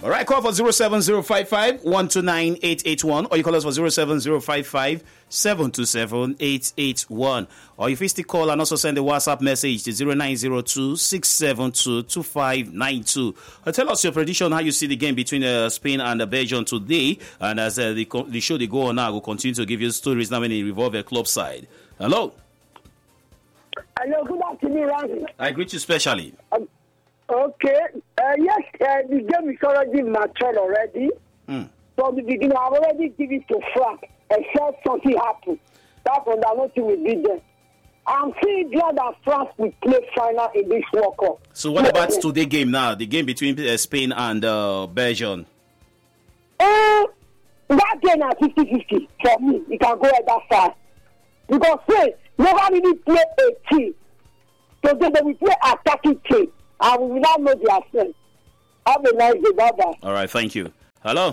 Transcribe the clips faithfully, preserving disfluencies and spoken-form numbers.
All right, call for zero seven zero five five one two nine eight eight one, or you call us for zero seven zero five five seven two seven eight eight one. Or if you still call and also send a WhatsApp message to zero nine zero two six seven two two five nine two. Uh, tell us your prediction, how you see the game between uh, Spain and uh, Belgium today. And as uh, the, the show they go on now, we'll continue to give you stories now when they revolve a club side. Hello. Hello, good afternoon, Randy. I greet you specially. Um, okay. Uh, yes, uh, the game is already matured already. Mm. From the beginning, I've already given it to France, except something happened. That one, that nothing will be there. I'm seeing glad that France will play final in this World Cup. So what about today's game now? The game between uh, Spain and uh, Belgium? Uh, that game is fifty-fifty for me. You can go at that side. Because Spain never really play a team. So they will play attacking team. And we will not know their strength. Have a nice day. Bye-bye. All right, thank you. Hello.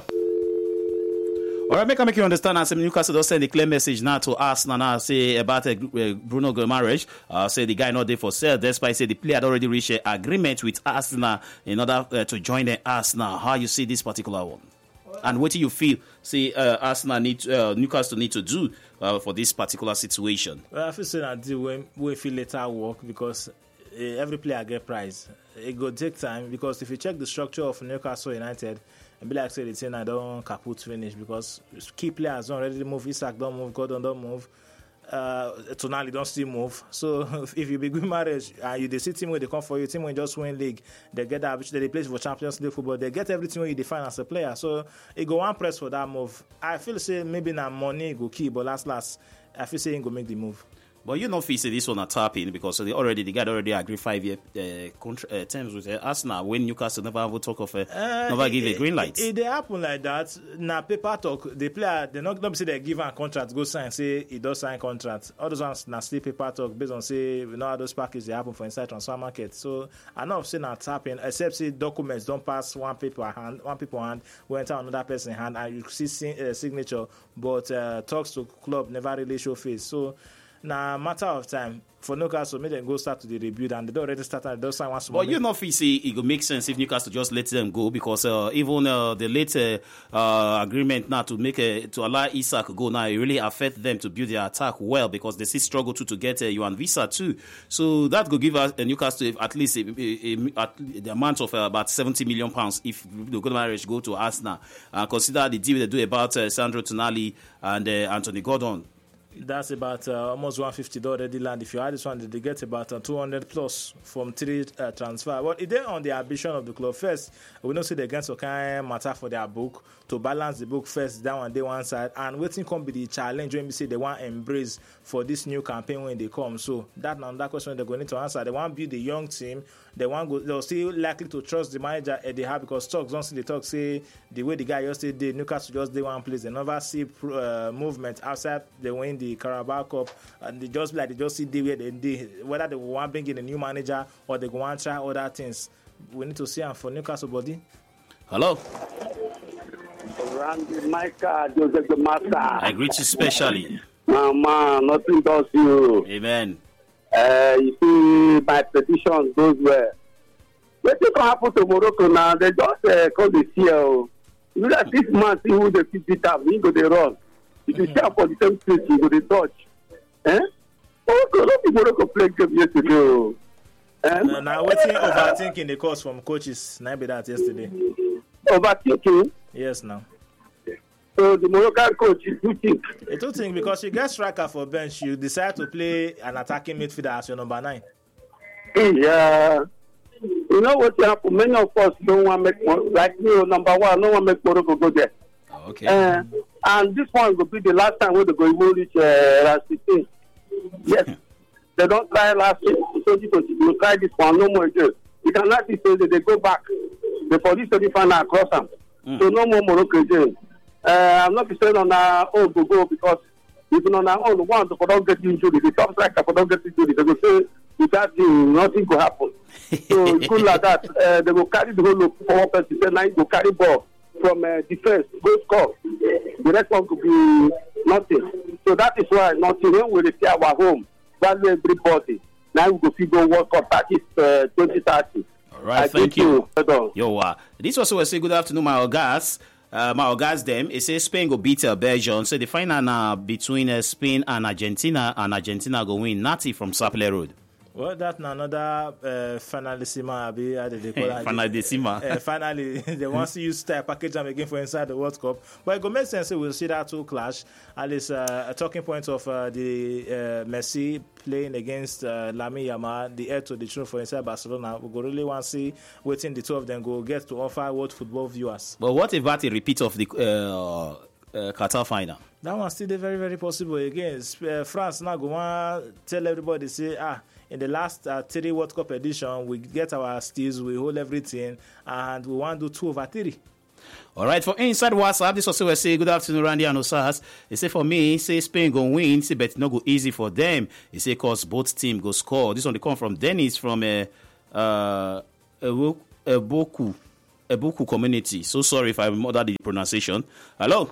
All right, make I make you understand. As Newcastle does send a clear message now to Arsenal now, say about uh, Bruno Guimaraes. Uh, say the guy not there for sale. Despite say the player had already reached an agreement with Arsenal in order uh, to join the Arsenal. How you see this particular one? And what do you feel, say, uh, Arsenal need, uh, Newcastle need to do uh, for this particular situation? Well, I feel say that we we feel later work because uh, every player get prize. It go take time because if you check the structure of Newcastle United, and be like say the team I don't kaput finish because key players don't already move. Isak don't move. Gordon don't move. Uh, Tonali don't still move. So if you be good marriage and uh, you the see team where they come for you, team when you just win league, they get that they play for Champions League football, they get everything when you define as a player. So it go one press for that move. I feel say maybe now money go key, but last last I feel say he go make the move. But you know, if say this one are tapping because they already the guy already agreed five year uh, contra- uh, terms with uh, Arsenal when Newcastle never ever talk of a uh, never give a green light. It, it, it happen like that. Now paper talk. The player they not not say they give a contract go sign say he does sign contract. All those ones now still paper talk based on say we know how those packages they happen for inside transfer market. So I know say not tapping except say documents don't pass one paper hand one paper hand we enter another person hand and you see uh, signature, but uh, talks to club never really show face. So. Now, matter of time for Newcastle, maybe they go start to the rebuild and they don't already start and they don't sign one small. But you know, if you see, it would make sense if Newcastle just let them go because uh, even uh, the late uh, agreement now to make a, to allow Isak go now, it really affect them to build their attack well because they still struggle to to get uh, Johan Visa too. So that could give us uh, Newcastle at least a, a, a, a, the amount of uh, about seventy million pounds if the good marriage go to Arsenal. Uh, consider the deal they do about uh, Sandro Tonali and uh, Anthony Gordon. That's about uh, almost one hundred fifty dollars already land. If you add this one, they get about uh, two hundred plus from three uh, transfer. But it is on the ambition of the club. First, we know see the against kind matter for their book to balance the book first down on day one side and waiting come be the challenge when we say they want to embrace for this new campaign when they come. So that now that question they're going to need to answer. They want to build a young team. They want go, they're still likely to trust the manager Eddie Howe because talks don't see the talk say the way the guy yesterday did Newcastle just did one place. They never see uh, movement outside they win the Carabao Cup and they just like they just see the way they did whether they want to bring in a new manager or they want to try other things. We need to see them for Newcastle body. Hello. Randy Micah, Joseph the Master. I greet you specially. Mama, nothing does you. Amen. Uh, you see, my petition goes well. What can happen to Morocco now? They just uh, call the C L. You know that this man see who they fit it up, he go they run. If you share for the same place, you go they touch. Eh? Morocco, not the Morocco played game yesterday. Eh? No, now what's overthinking the course from coaches? Now be that yesterday. Overthinking? Yes, now. So the Moroccan coach is two things. A two things because you get striker for bench, you decide to play an attacking midfielder as your number nine. Yeah. You know what happened? Many of us don't want to make more, like me, number one, no one make Morocco go there. Oh, okay. Uh, and this one will be the last time when they go to reach uh, last fifteen. Yes. They don't try last year. So they try this one, no more again. You cannot see so they go back. The police already find out across them. Mm. So no more Morocco again. Uh, I'm not saying on our own to go because even on our own, one, if don't get injured, the top striker if don't get injured, they will say, without you, nothing will happen. So it's good like that. Uh, they will carry the whole look for one person, then I go carry ball from uh, defense, go score. The rest one could be nothing. So that is why nothing, when we stay our home, value everybody. Now we go see go World Cup, that is uh, twenty thirty. All right, I thank thank you. you. Well done. Yo, uh, this also will say good afternoon, my guys. Uh, my guys, them. It says Spain go beat uh, Belgium. So the final now between uh, Spain and Argentina, and Argentina go win. Natty from Sapele Road. Well, that's another uh, finalissima. Abi, how did they call it? Finalissima. Uh, finally, they want to use style package them again for inside the World Cup. But it go make sense. We'll see that two clash. At least uh, a talking point of uh, the uh, Messi playing against uh, Lamine Yamal, the heir to the throne for inside Barcelona. We go really want to see waiting the two of them go get to offer world football viewers. But what about a repeat of the uh, uh, Qatar final? That one still very, very possible. Again, uh, France now go want tell everybody, say, ah, in the last uh, three World Cup edition, we get our steals, we hold everything, and we want to do two over three. All right, for inside WhatsApp, this also will say good afternoon, Randy and Osas. He say for me, say Spain go win, say but not go easy for them. He say cause both team go score. This one they come from Dennis from a uh, uh, Eboku Eboku community. So sorry if I murdered the pronunciation. Hello.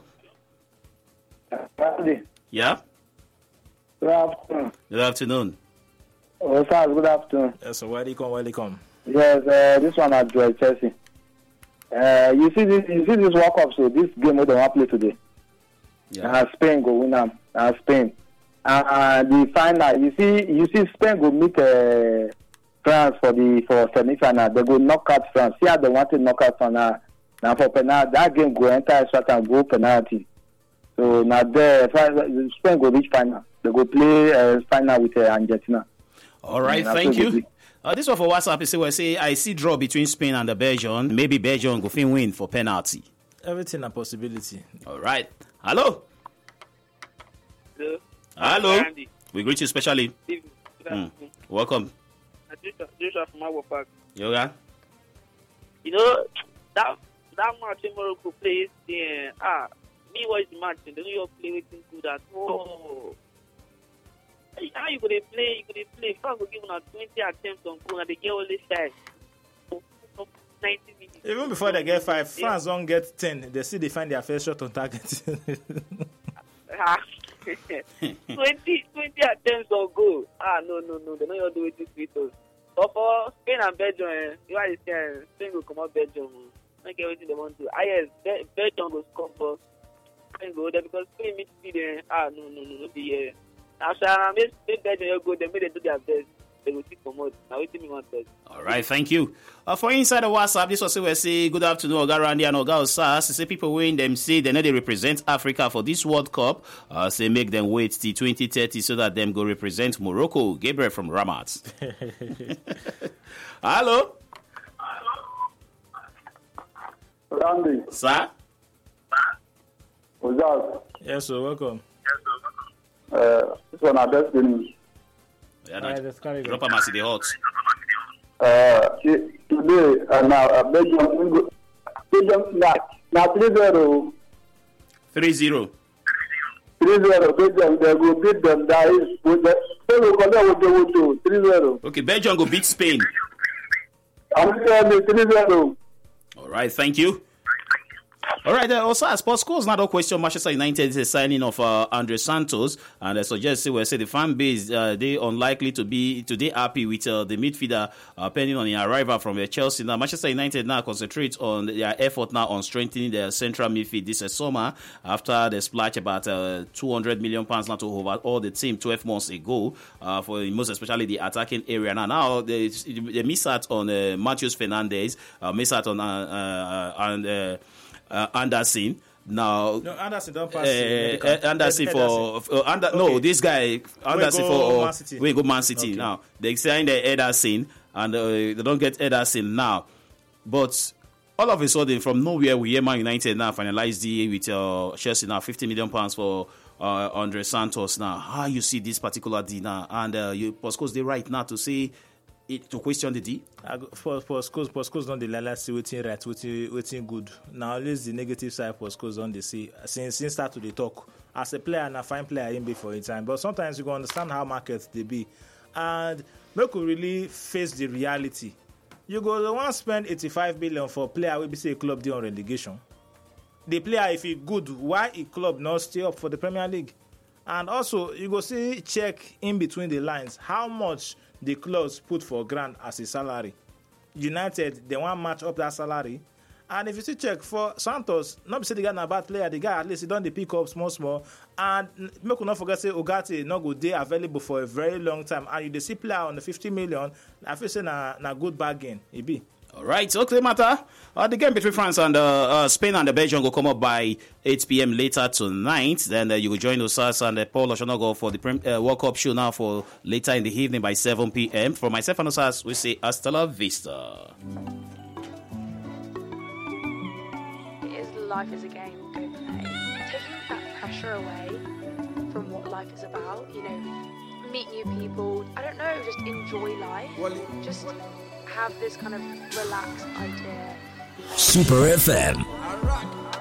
Randy, Yeah. good afternoon. Good afternoon. Oh, sir, good afternoon. Yes, so welcome, welcome. Yes, uh, this one at Joy Chelsea. Uh, you see this, you see this World Cup, so this game we don't want to play today. Yeah. Uh, Spain go win them. Uh, Spain. Uh, the final, you see, you see Spain go meet uh, France for the for semi-final. They go knock out France. See how they want to knock out France now. Now for penalty, that game go enter extra time, go penalty. So now there, Spain go reach final. They go play uh, final with uh, Argentina. All right, Yeah, thank you. absolutely. Uh, this one for WhatsApp is say, well, say I see draw between Spain and the Belgium. Maybe Belgium go fin win for penalty. Everything a possibility. All right. Hello. Hello. Hello. Andy. We greet you specially. Good Mm. afternoon. Welcome. Uh, Joshua, Joshua from our park. Yoga. You know that that match in Morocco plays. Yeah, ah, me watch the match. The New York play waiting good at oh. How you gonna play? You gonna play? France go give us twenty attempts on goal and they get only five. ninety minutes. Even before they get five, France don't get ten. They still they find their first shot on target. Ah, twenty, twenty attempts on goal. Ah, no, no, no. They don't do it with us. But for Spain and Belgium, eh, you are saying Spain will come out Belgium. Don't get everything they want to. Ah, yes, Be- Belgium will score for Spain go there because Spain midfield. Eh, ah, no, no, no, no. The uh, after make make Belgium go, they make them do their best. They will take promote. Now waiting me want best. All right, thank you. Uh, for inside the WhatsApp, this was we say good afternoon, Oga Randy and Oga Osas. Say people win them say they know they represent Africa for this World Cup. Uh, say make them wait till twenty thirty so that them go represent Morocco. Gabriel from Ramat. Hello, Randy, sir. what's up? Yes, so welcome. Uh, this one, our destiny. Yeah, All right, let's carry on. drop a massive hot. Uh, today, uh, now, uh, Belgium, we go- Belgium, now, now three zero, three zero. three zero, Belgium, they go beat them, that is, with the, they will connect with the with the three zero. Okay, Belgium go beat Spain. I'm saying three zero. All right, thank you. All right, uh, also, as sports scores, another question. Manchester United is a signing of uh, Andre Santos, and I suggest we say the fan base uh, they unlikely to be today happy with uh, the midfielder uh, pending on the arrival from uh, Chelsea. Now, Manchester United now concentrate on their effort now on strengthening their central midfield this uh, summer after they splash about uh, two hundred million pounds now to overhaul the team twelve months ago uh, for most especially the attacking area. Now, now they, they miss out on uh, Matheus Fernandes, uh, miss out on uh, uh, and. Uh, Uh, Anderson. Now, No, Anderson don't pass. uh, medical. uh, Anderson Ed- for, for uh, under, Okay. no, this guy Anderson go for Man City. we go Man City Okay. now. They signed the Ederson and uh, they don't get Ederson now, but all of a sudden from nowhere we hear Man United now finalize the with uh, Chelsea now fifty million pounds for uh, Andre Santos. Now, how you see this particular deal now, and uh, you Postco's they right now to say it, to question the deal. I go- For for schools, for schools don't they like see waiting right, waiting waiting good. Now always the negative side for schools don't they see. Since since start to the talk, as a player and a fine player in before in time, but sometimes you go understand how markets they be, and make we really face the reality. You go the one spend eighty-five billion for a player will be say a club deal on relegation. The player if he good, why a club not stay up for the Premier League? And also you go see check in between the lines how much the clubs put for grant as a salary. United, they want to match up that salary. And if you see check for Santos, not be say the guy na bad player, the guy at least he done the pick up small small. And make we not forget say Ugarte not go dey available for a very long time. And you dey see player on the fifty million, I feel say na na good bargain. It be. All right, okay, matter. Uh, the game between France and uh, uh, Spain and the Belgium will come up by eight p.m. later tonight. Then uh, you will join Osas and uh, Paul Oshonago for the Prem- uh, World Cup show now for later in the evening by seven p.m. For myself and Osas, we say hasta la vista. Life is a game, go play. Taking that pressure away from what life is about, you know, meet new people, I don't know, just enjoy life. Just have this kind of relaxed idea. Super F M.